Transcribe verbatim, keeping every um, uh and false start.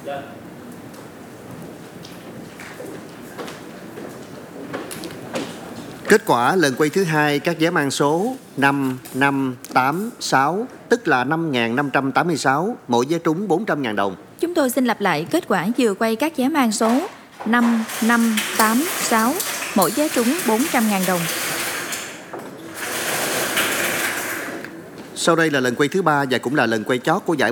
Kết quả lần quay thứ hai các vé mang số năm, năm, tám, sáu, tức là năm nghìn năm trăm tám mươi sáu, mỗi vé trúng bốn trăm nghìn đồng. Chúng tôi xin lặp lại kết quả vừa quay các vé mang số năm, năm, tám, sáu, mỗi vé trúng bốn trăm nghìn đồng. Sau đây là lần quay thứ ba và cũng là lần quay chót của giải